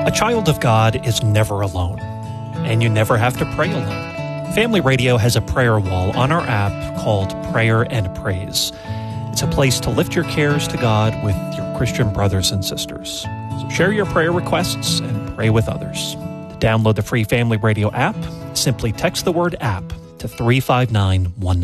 A child of God is never alone, and you never have to pray alone. Family Radio has a prayer wall on our app called Prayer and Praise. It's a place to lift your cares to God with your Christian brothers and sisters. So share your prayer requests and pray with others. To download the free Family Radio app, simply text the word app to 35919.